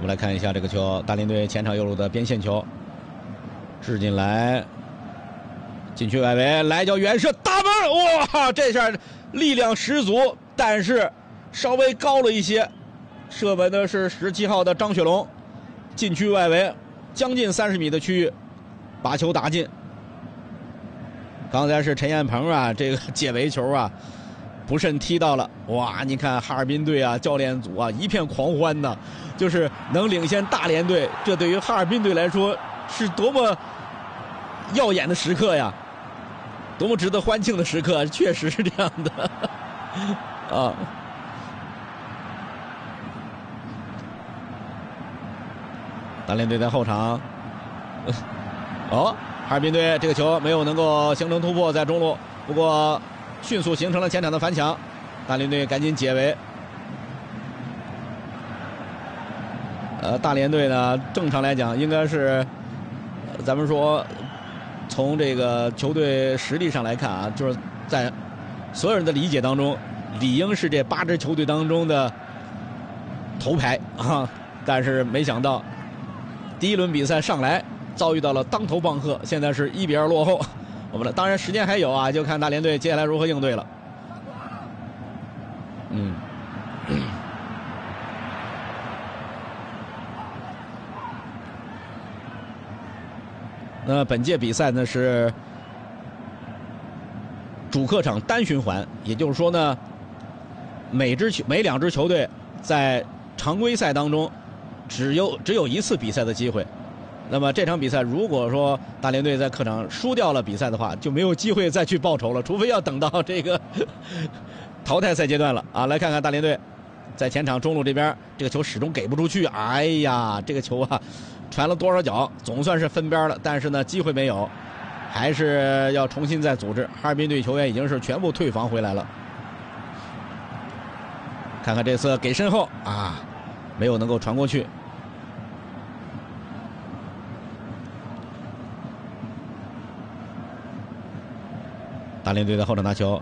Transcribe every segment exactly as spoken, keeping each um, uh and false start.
们来看一下这个球，大连队前场右路的边线球，掷进来，禁区外围来脚远射打门，哇，这下力量十足，但是稍微高了一些。射门的是十七号的张雪龙，禁区外围将近三十米的区域，把球打进。刚才是陈彦鹏啊，这个解围球啊，不慎踢到了。哇，你看哈尔滨队啊，教练组啊一片狂欢呐，就是能领先大连队，这对于哈尔滨队来说是多么耀眼的时刻呀，多么值得欢庆的时刻，确实是这样的啊。大连队在后场，哦，哈尔滨队这个球没有能够形成突破，在中路，不过迅速形成了前场的反抢，大连队赶紧解围。呃，大连队呢，正常来讲应该是，呃、咱们说从这个球队实力上来看啊，就是在所有人的理解当中，理应是这八支球队当中的头牌啊，但是没想到。第一轮比赛上来遭遇到了当头棒喝，现在是一比二落后。我们的当然时间还有啊，就看大连队接下来如何应对了。嗯，那本届比赛呢是主客场单循环，也就是说呢，每支球每两支球队在常规赛当中。只有只有一次比赛的机会，那么这场比赛如果说大连队在客场输掉了比赛的话，就没有机会再去报仇了，除非要等到这个淘汰赛阶段了啊！来看看大连队在前场中路这边，这个球始终给不出去，哎呀，这个球啊传了多少脚，总算是分边了，但是呢机会没有，还是要重新再组织。哈尔滨队球员已经是全部退防回来了，看看这次给身后啊，没有能够传过去。大连队的后场拿球，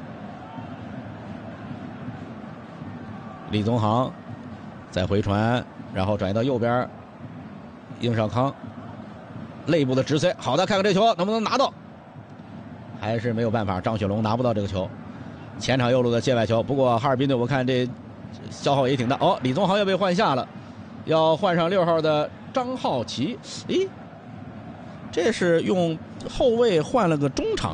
李宗航再回传，然后转移到右边，应少康肋部的直塞，好的，看看这球能不能拿到，还是没有办法，张雪龙拿不到这个球，前场右路的界外球，不过哈尔滨队我看这消耗也挺大哦，李宗航要被换下了，要换上六号的张浩奇，诶，这是用后卫换了个中场。